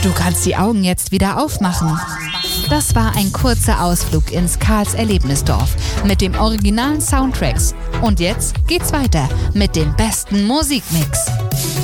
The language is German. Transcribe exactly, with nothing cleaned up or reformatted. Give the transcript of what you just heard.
Du kannst die Augen jetzt wieder aufmachen. Das war ein kurzer Ausflug ins Karls Erlebnisdorf mit dem originalen Soundtracks. Und jetzt geht's weiter mit dem besten Musikmix.